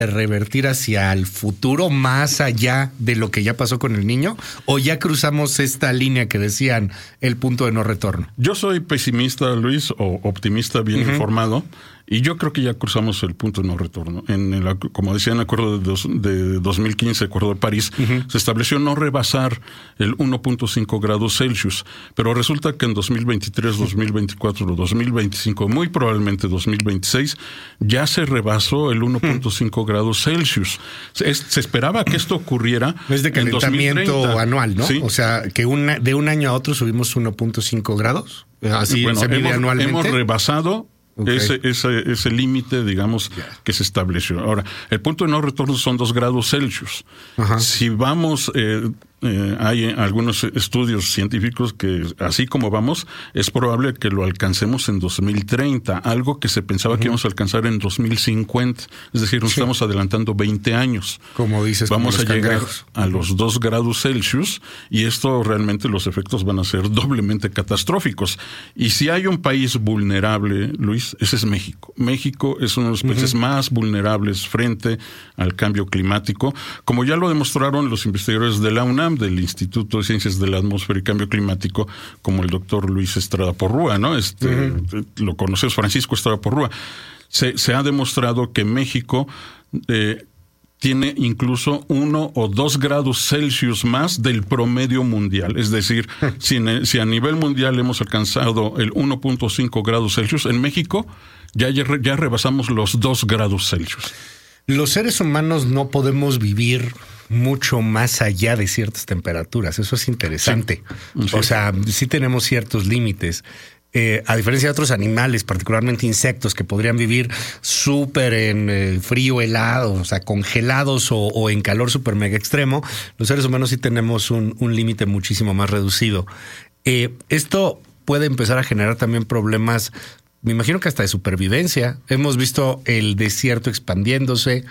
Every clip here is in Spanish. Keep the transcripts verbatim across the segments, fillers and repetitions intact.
revertir hacia el futuro más allá de lo que ya pasó con el niño, o ya cruzamos esta línea que decían el punto de no retorno? Yo soy pesimista, Luis, o optimista bien uh-huh. informado, y yo creo que ya cruzamos el punto de no retorno. En el, como decía en el acuerdo de, dos, de dos mil quince, acuerdo de París, uh-huh. se estableció no rebasar el uno punto cinco grados Celsius, pero resulta que en dos mil veintitrés, dos mil veinticuatro, dos mil veinticinco, muy probablemente dos mil veintiséis, ya se rebasó el uno punto cinco grados Celsius. Se, se esperaba que esto ocurriera es de calentamiento en dos mil treinta. Anual, ¿no? ¿Sí? O sea, que una, de un año a otro subimos uno punto cinco grados. Así bueno, se mide hemos, anualmente. Hemos rebasado okay. ese, ese, ese límite, digamos, yeah. que se estableció. Ahora, el punto de no retorno son dos grados Celsius. Uh-huh. Si vamos... Eh, Eh, hay algunos estudios científicos que, así como vamos, es probable que lo alcancemos en dos mil treinta, algo que se pensaba uh-huh. que íbamos a alcanzar en dos mil cincuenta. Es decir, nos sí. estamos adelantando veinte años. Como dices, vamos como a llegar cangrejos. a los dos grados Celsius, y esto realmente los efectos van a ser doblemente catastróficos. Y si hay un país vulnerable, Luis, ese es México. México es uno de los países uh-huh. más vulnerables frente al cambio climático, como ya lo demostraron los investigadores de la UNAM, del Instituto de Ciencias de la Atmósfera y Cambio Climático, como el doctor Luis Estrada Porrúa, ¿no? Este, uh-huh. Lo conoces, Francisco Estrada Porrúa. Se, se ha demostrado que México eh, tiene incluso uno o dos grados Celsius más del promedio mundial. Es decir, si, en, si a nivel mundial hemos alcanzado el uno punto cinco grados Celsius, en México ya, ya rebasamos los dos grados Celsius. Los seres humanos no podemos vivir mucho más allá de ciertas temperaturas. Eso es interesante. Sí. Sí. O sea, sí tenemos ciertos límites. Eh, a diferencia de otros animales, particularmente insectos, que podrían vivir súper en eh, frío, helado, o sea, congelados o, o en calor súper mega extremo, los seres humanos sí tenemos un, un límite muchísimo más reducido. Eh, esto puede empezar a generar también problemas, me imagino que hasta de supervivencia. Hemos visto el desierto expandiéndose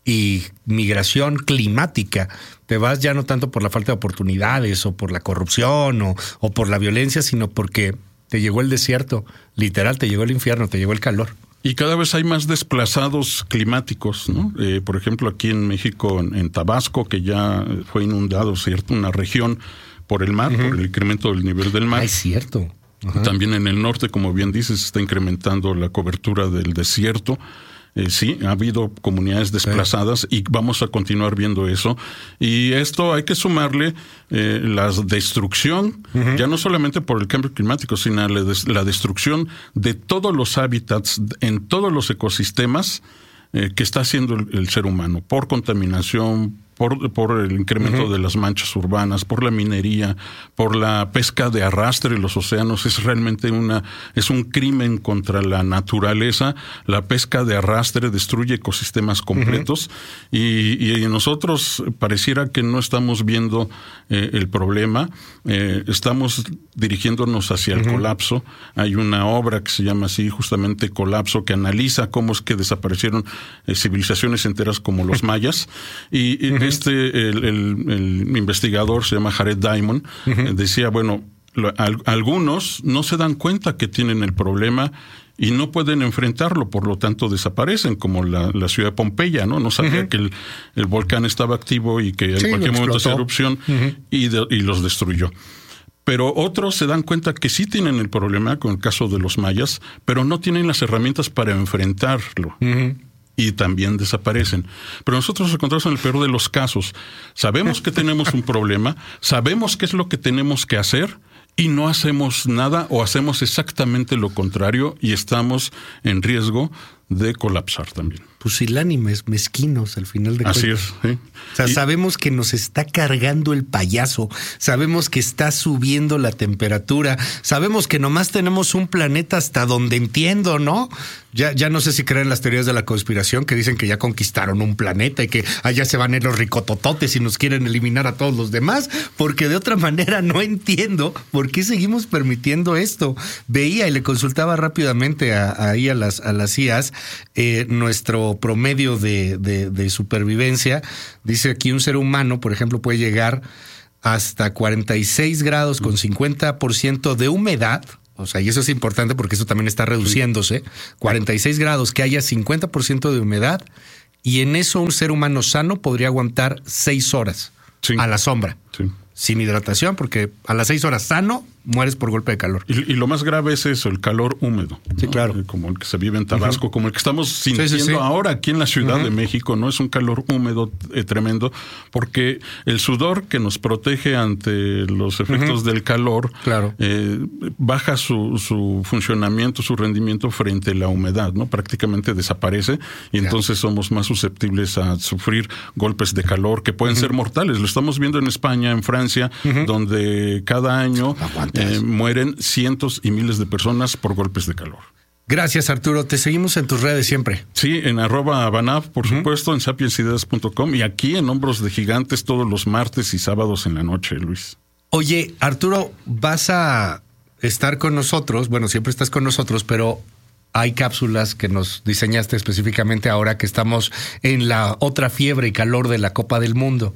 y migración climática. Te vas ya no tanto por la falta de oportunidades o por la corrupción o, o por la violencia, sino porque te llegó el desierto. Literal, te llegó el infierno, te llegó el calor. Y cada vez hay más desplazados climáticos, ¿no? Eh, por ejemplo, aquí en México, en, en Tabasco, que ya fue inundado, ¿cierto? Una región por el mar, uh-huh. por el incremento del nivel del mar. Ah, es cierto. Uh-huh. También en el norte, como bien dices, se está incrementando la cobertura del desierto. Eh, sí, ha habido comunidades desplazadas sí. y vamos a continuar viendo eso. Y esto hay que sumarle eh, la destrucción, uh-huh. ya no solamente por el cambio climático, sino la, des- la destrucción de todos los hábitats en todos los ecosistemas eh, que está haciendo el, el ser humano, por contaminación, Por, por el incremento uh-huh. de las manchas urbanas, por la minería, por la pesca de arrastre en los océanos. Es realmente una, es un crimen contra la naturaleza. La pesca de arrastre destruye ecosistemas completos uh-huh. y, y nosotros pareciera que no estamos viendo eh, el problema. Eh, estamos dirigiéndonos hacia el uh-huh. colapso. Hay una obra que se llama así, justamente Colapso, que analiza cómo es que desaparecieron eh, civilizaciones enteras como los mayas. Y, y uh-huh. Este, el, el, el investigador se llama Jared Diamond, uh-huh. decía, bueno, lo, al, algunos no se dan cuenta que tienen el problema y no pueden enfrentarlo, por lo tanto desaparecen, como la, la ciudad de Pompeya, ¿no? No sabía uh-huh. que el, el volcán estaba activo y que en sí, cualquier momento hacía erupción uh-huh. y, de, y los destruyó. Pero otros se dan cuenta que sí tienen el problema, con el caso de los mayas, pero no tienen las herramientas para enfrentarlo. Uh-huh. Y también desaparecen. Pero nosotros nos encontramos en el peor de los casos. Sabemos que tenemos un problema, sabemos qué es lo que tenemos que hacer y no hacemos nada o hacemos exactamente lo contrario y estamos en riesgo de colapsar también. Pusilánimes, mezquinos al final de cuentas. Así es, ¿sí? O sea, y... sabemos que nos está cargando el payaso, sabemos que está subiendo la temperatura, sabemos que nomás tenemos un planeta hasta donde entiendo, ¿no? Ya, ya no sé si creen las teorías de la conspiración que dicen que ya conquistaron un planeta y que allá se van a ir los ricotototes y nos quieren eliminar a todos los demás, porque de otra manera no entiendo por qué seguimos permitiendo esto. Veía y le consultaba rápidamente a, ahí a las, a las I As eh, nuestro promedio de, de, de supervivencia. Dice aquí un ser humano, por ejemplo, puede llegar hasta cuarenta y seis grados con cincuenta por ciento de humedad. O sea, y eso es importante porque eso también está reduciéndose. cuarenta y seis grados, que haya cincuenta por ciento de humedad Y en eso un ser humano sano podría aguantar seis horas sí. a la sombra. Sí. Sin hidratación, porque a las seis horas sano, mueres por golpe de calor. Y, y lo más grave es eso, el calor húmedo. Sí, ¿no? claro. Como el que se vive en Tabasco, uh-huh. como el que estamos sintiendo sí, sí, sí. ahora aquí en la Ciudad uh-huh. de México, ¿no? Es un calor húmedo eh, tremendo, porque el sudor que nos protege ante los efectos uh-huh. del calor, claro. eh, baja su, su funcionamiento, su rendimiento frente a la humedad, ¿no? Prácticamente desaparece y yeah. entonces somos más susceptibles a sufrir golpes de calor que pueden uh-huh. ser mortales. Lo estamos viendo en España, en Francia, uh-huh. donde cada año eh, mueren cientos y miles de personas por golpes de calor. Gracias, Arturo. Te seguimos en tus redes siempre. Sí, en arroba Banab, por uh-huh. supuesto, en sapiens ideas punto com y aquí en Hombros de Gigantes todos los martes y sábados en la noche, Luis. Oye, Arturo, vas a estar con nosotros, bueno, siempre estás con nosotros, pero hay cápsulas que nos diseñaste específicamente ahora que estamos en la otra fiebre y calor de la Copa del Mundo.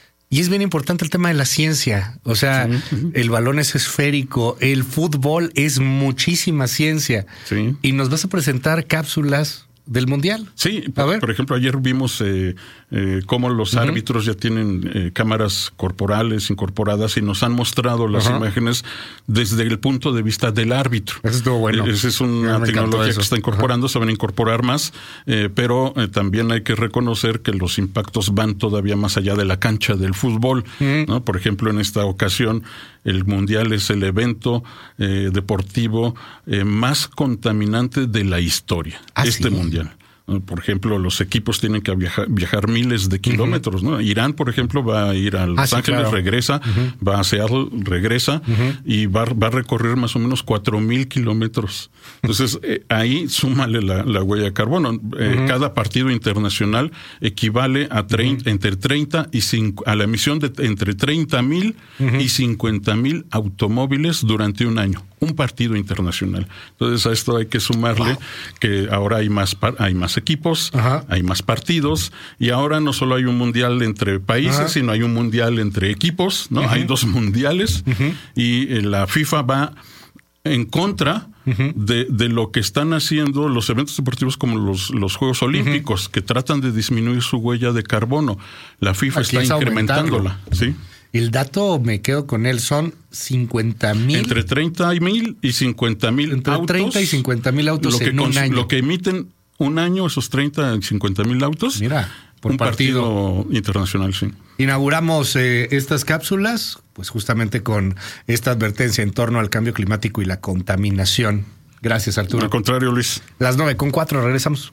Y es bien importante el tema de la ciencia. O sea, sí. el balón es esférico, el fútbol es muchísima ciencia. Sí. Y nos vas a presentar cápsulas del Mundial. Sí, a por, ver. por ejemplo, ayer vimos eh, eh, cómo los uh-huh. árbitros ya tienen eh, cámaras corporales incorporadas y nos han mostrado las uh-huh. imágenes desde el punto de vista del árbitro. Eso estuvo bueno. Eh, esa es una tecnología que está incorporando, uh-huh. se van a incorporar más, eh, pero eh, también hay que reconocer que los impactos van todavía más allá de la cancha del fútbol, uh-huh. ¿no? Por ejemplo, en esta ocasión, el Mundial es el evento eh, deportivo eh, más contaminante de la historia. ¿Ah, este sí? Mundial. Por ejemplo, los equipos tienen que viajar, viajar miles de kilómetros, uh-huh. ¿no? Irán, por ejemplo, va a ir a Los ah, sí, Ángeles, claro. regresa, uh-huh. va a Seattle, regresa, uh-huh. y va, va a recorrer más o menos cuatro mil kilómetros. Entonces, eh, ahí súmale la, la huella de carbono. Eh, uh-huh. Cada partido internacional equivale a treinta, uh-huh. entre treinta y cinco, a la emisión de entre treinta mil uh-huh. y cincuenta mil automóviles durante un año. Un partido internacional. Entonces a esto hay que sumarle wow. que ahora hay más par- hay más equipos, Ajá. hay más partidos y ahora no solo hay un mundial entre países, Ajá. sino hay un mundial entre equipos, ¿no? Uh-huh. Hay dos mundiales uh-huh. y eh, la FIFA va en contra uh-huh. de, de lo que están haciendo los eventos deportivos como los, los Juegos Olímpicos, uh-huh. que tratan de disminuir su huella de carbono. La FIFA Aquí está incrementándola, ¿sí? El dato, me quedo con él, son cincuenta mil. Entre treinta mil y cincuenta mil Entre autos. treinta y cincuenta mil autos lo que en un cons- año. Lo que emiten un año, esos treinta y cincuenta mil autos. Mira, por un partido. partido internacional, sí. Inauguramos eh, estas cápsulas, pues justamente con esta advertencia en torno al cambio climático y la contaminación. Gracias, Arturo. Al contrario, Luis. Las nueve con cuatro, regresamos.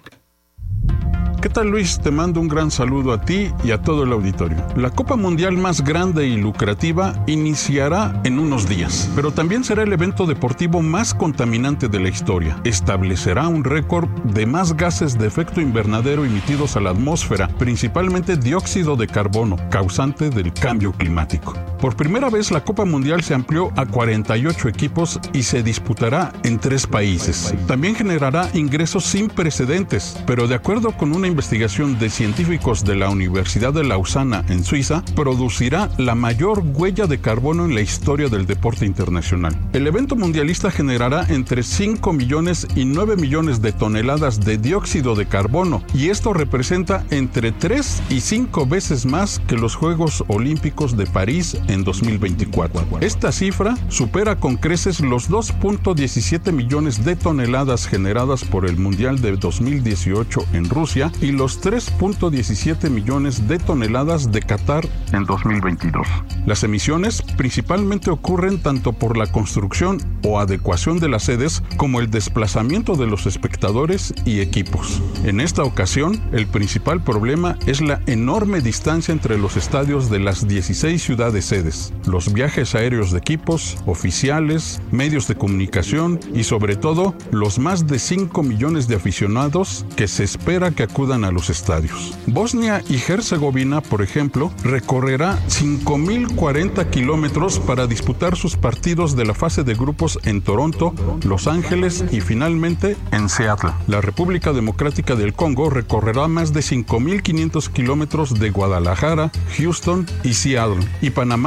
¿Qué tal, Luis? Te mando un gran saludo a ti y a todo el auditorio. La Copa Mundial más grande y lucrativa iniciará en unos días, pero también será el evento deportivo más contaminante de la historia. Establecerá un récord de más gases de efecto invernadero emitidos a la atmósfera, principalmente dióxido de carbono, causante del cambio climático. Por primera vez, la Copa Mundial se amplió a cuarenta y ocho equipos y se disputará en tres países. También generará ingresos sin precedentes, pero de acuerdo con una investigación de científicos de la Universidad de Lausana en Suiza, producirá la mayor huella de carbono en la historia del deporte internacional. El evento mundialista generará entre cinco millones y nueve millones de toneladas de dióxido de carbono, y esto representa entre tres y cinco veces más que los Juegos Olímpicos de París en dos mil veinticuatro. Esta cifra supera con creces los dos punto diecisiete millones de toneladas generadas por el Mundial de dos mil dieciocho en Rusia y los tres punto diecisiete millones de toneladas de Qatar en dos mil veintidós. Las emisiones principalmente ocurren tanto por la construcción o adecuación de las sedes como el desplazamiento de los espectadores y equipos. En esta ocasión, el principal problema es la enorme distancia entre los estadios de las dieciséis ciudades sedes, los viajes aéreos de equipos, oficiales, medios de comunicación y sobre todo los más de cinco millones de aficionados que se espera que acudan a los estadios. Bosnia y Herzegovina, por ejemplo, recorrerá cinco mil cuarenta kilómetros para disputar sus partidos de la fase de grupos en Toronto, Los Ángeles y finalmente en Seattle. La República Democrática del Congo recorrerá más de cinco mil quinientos kilómetros de Guadalajara, Houston y Seattle. Y Panamá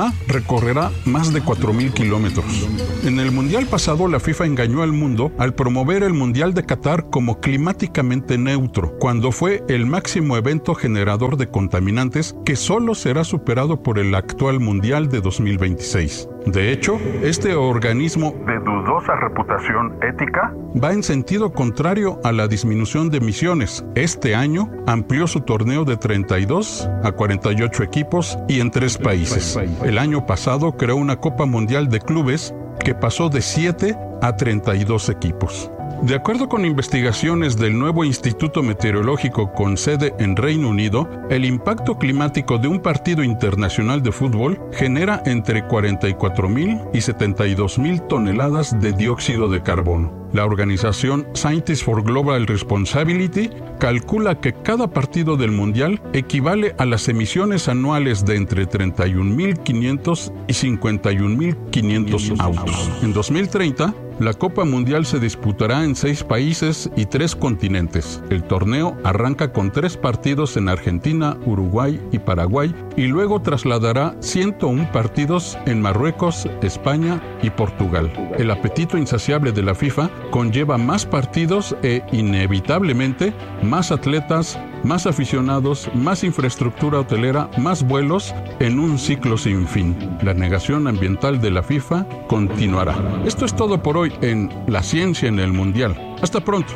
Canadá recorrerá más de cuatro mil kilómetros. En el Mundial pasado, la FIFA engañó al mundo al promover el Mundial de Qatar como climáticamente neutro, cuando fue el máximo evento generador de contaminantes que solo será superado por el actual Mundial de dos mil veintiséis. De hecho, este organismo de dudosa reputación ética va en sentido contrario a la disminución de emisiones. Este año amplió su torneo de treinta y dos a cuarenta y ocho equipos y en tres países. El año pasado creó una Copa Mundial de Clubes que pasó de siete a treinta y dos equipos. De acuerdo con investigaciones del nuevo Instituto Meteorológico con sede en Reino Unido, el impacto climático de un partido internacional de fútbol genera entre cuarenta y cuatro mil y setenta y dos mil toneladas de dióxido de carbono. La organización Scientists for Global Responsibility calcula que cada partido del Mundial equivale a las emisiones anuales de entre treinta y un mil quinientos y cincuenta y un mil quinientos autos. En dos mil treinta, la Copa Mundial se disputará en seis países y tres continentes. El torneo arranca con tres partidos en Argentina, Uruguay y Paraguay y luego trasladará ciento uno partidos en Marruecos, España y Portugal. El apetito insaciable de la FIFA conlleva más partidos e, inevitablemente, más atletas, más aficionados, más infraestructura hotelera, más vuelos en un ciclo sin fin. La negación ambiental de la FIFA continuará. Esto es todo por hoy en La Ciencia en el Mundial. Hasta pronto.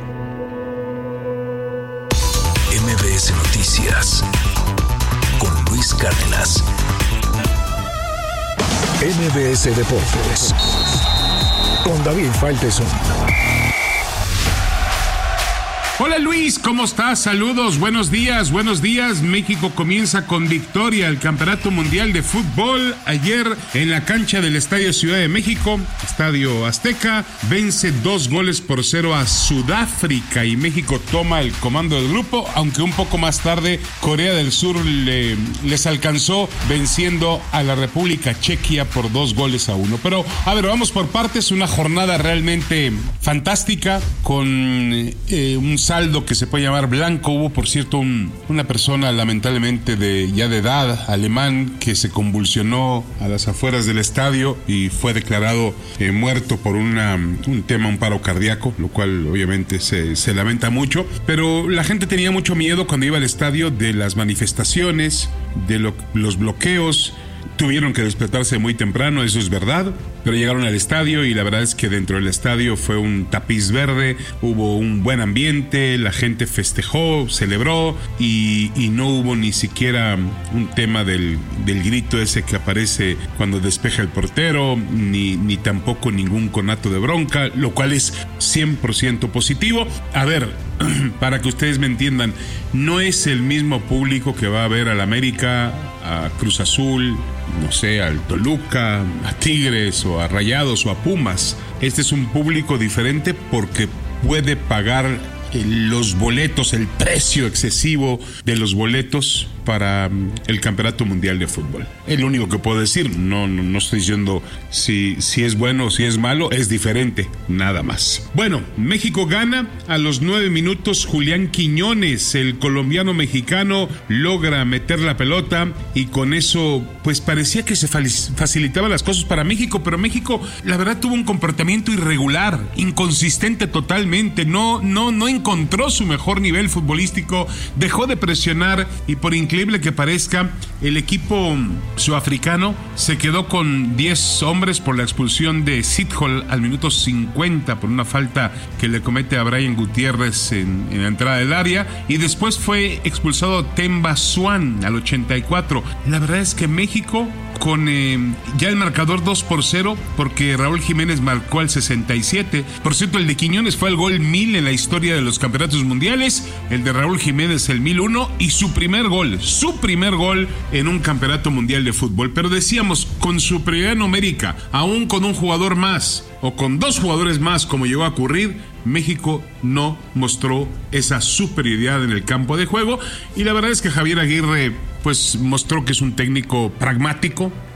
M B S Noticias con Luis Cárdenas. M B S Deportes con David Faitelson. Hola Luis, ¿cómo estás? Saludos, buenos días, buenos días. México comienza con victoria el Campeonato Mundial de Fútbol. Ayer en la cancha del Estadio Ciudad de México, Estadio Azteca, vence dos goles por cero a Sudáfrica y México toma el comando del grupo, aunque un poco más tarde Corea del Sur le, les alcanzó venciendo a la República Chequia por dos goles a uno. Pero, a ver, vamos por partes, una jornada realmente fantástica con eh, un saldo que se puede llamar blanco. Hubo, por cierto, un, una persona lamentablemente de ya de edad, alemán, que se convulsionó a las afueras del estadio y fue declarado eh, muerto por una, un tema, un paro cardíaco, lo cual obviamente se, se lamenta mucho. Pero la gente tenía mucho miedo cuando iba al estadio de las manifestaciones, de lo, los bloqueos. Tuvieron que despertarse muy temprano, eso es verdad, pero llegaron al estadio y la verdad es que dentro del estadio fue un tapiz verde, hubo un buen ambiente, la gente festejó, celebró y, y no hubo ni siquiera un tema del, del grito ese que aparece cuando despeja el portero, ni, ni tampoco ningún conato de bronca, lo cual es cien por ciento positivo. A ver, para que ustedes me entiendan, no es el mismo público que va a ver al América, a Cruz Azul, no sé, al Toluca, a Tigres o a Rayados o a Pumas. Este es un público diferente porque puede pagar los boletos, el precio excesivo de los boletos para el Campeonato Mundial de Fútbol. Es lo único que puedo decir. No, no, no estoy diciendo si, si es bueno o si es malo, es diferente, nada más. Bueno, México gana. A los nueve minutos, Julián Quiñones, el colombiano mexicano, logra meter la pelota y con eso, pues parecía que se facilitaban las cosas para México, pero México, la verdad, tuvo un comportamiento irregular, inconsistente totalmente. No, no, no encontró su mejor nivel futbolístico, dejó de presionar y por increíble que parezca, el equipo sudafricano se quedó con diez hombres por la expulsión de Sithole al minuto cincuenta por una falta que le comete a Brian Gutiérrez en, en la entrada del área, y después fue expulsado Themba Swan al ochenta y cuatro. La verdad es que México con eh, ya el marcador dos por cero, porque Raúl Jiménez marcó al sesenta y siete. Por cierto, el de Quiñones fue el gol mil en la historia de los campeonatos mundiales, el de Raúl Jiménez el mil uno y su primer gol, su primer gol en un campeonato mundial de fútbol. Pero decíamos, con superioridad numérica, aún con un jugador más o con dos jugadores más, como llegó a ocurrir, México no mostró esa superioridad en el campo de juego, y la verdad es que Javier Aguirre pues mostró que es un técnico pragmático,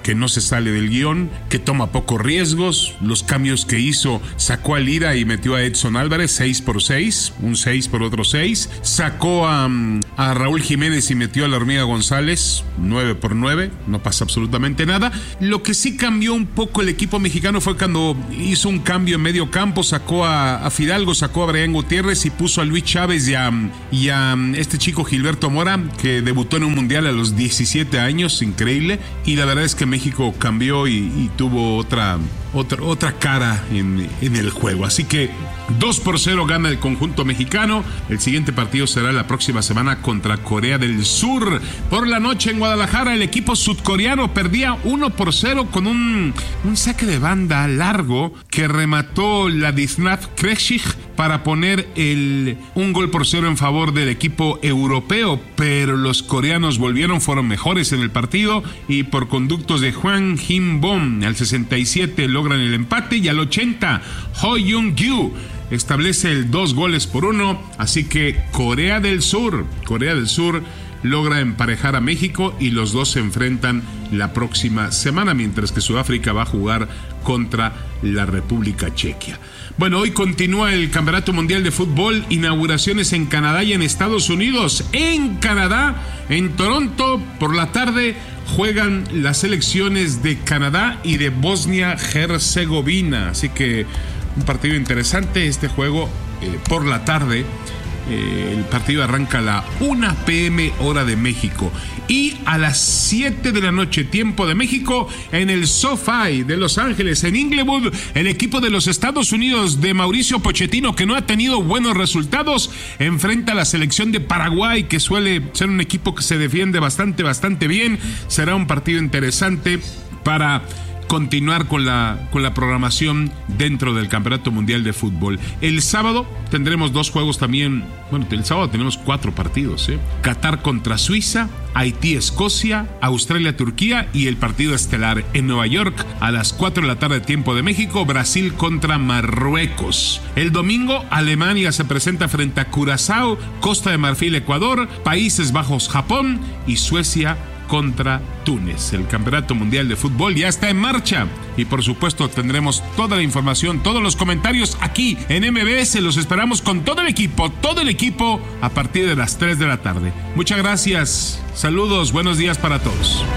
que no se sale del guión, que toma pocos riesgos. Los cambios que hizo, sacó a Lira y metió a Edson Álvarez seis por seis, un seis por otro seis. Sacó a, a Raúl Jiménez y metió a la Hormiga González nueve por nueve, no pasa absolutamente nada. Lo que sí cambió un poco el equipo mexicano fue cuando hizo un cambio en medio campo, sacó a, a Fidalgo, sacó a Brian Gutiérrez y puso a Luis Chávez y a, y a este chico Gilberto Mora, que debutó en un mundial a los diecisiete años, increíble. Y la verdad es que México cambió y, y tuvo otra, otra, otra cara en, en el juego. Así que dos por cero gana el conjunto mexicano. El siguiente partido será la próxima semana contra Corea del Sur. Por la noche en Guadalajara, el equipo sudcoreano perdía uno por cero con un, un saque de banda largo que remató Ladislav Krejcik para poner el, un gol por cero en favor del equipo europeo, pero los coreanos volvieron, fueron mejores en el partido y por conductos de Hwang Hin-bom al sesenta y siete logran el empate y al ochenta Ho Young-gyu establece el dos goles por uno. Así que Corea del Sur, Corea del Sur logra emparejar a México y los dos se enfrentan la próxima semana, mientras que Sudáfrica va a jugar contra la República Chequia. Bueno, hoy continúa el Campeonato Mundial de Fútbol, inauguraciones en Canadá y en Estados Unidos. En Canadá, en Toronto, por la tarde, juegan las selecciones de Canadá y de Bosnia-Herzegovina. Así que un partido interesante este juego eh, por la tarde. Eh, el partido arranca a la una p.m. hora de México y a las siete de la noche tiempo de México en el SoFi de Los Ángeles, en Inglewood, el equipo de los Estados Unidos de Mauricio Pochettino, que no ha tenido buenos resultados, enfrenta a la selección de Paraguay, que suele ser un equipo que se defiende bastante, bastante bien. Será un partido interesante para continuar con la, con la programación dentro del Campeonato Mundial de Fútbol. El sábado tendremos dos juegos también. Bueno, el sábado tenemos cuatro partidos, ¿eh? Qatar contra Suiza, Haití-Escocia, Australia-Turquía y el partido estelar en Nueva York a las cuatro de la tarde tiempo de México, Brasil contra Marruecos. El domingo, Alemania se presenta frente a Curazao, Costa de Marfil, Ecuador, Países Bajos, Japón y Suecia contra Túnez. El Campeonato Mundial de Fútbol ya está en marcha y por supuesto tendremos toda la información, todos los comentarios aquí en M B S. Los esperamos con todo el equipo, todo el equipo a partir de las tres de la tarde. Muchas gracias, saludos, buenos días para todos.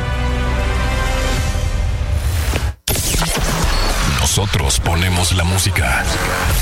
Nosotros ponemos la música.